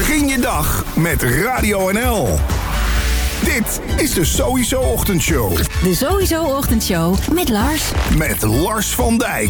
Begin je dag met Radio NL. Dit is de Sowieso Ochtendshow. De Sowieso Ochtendshow met Lars. Met Lars van Dijk.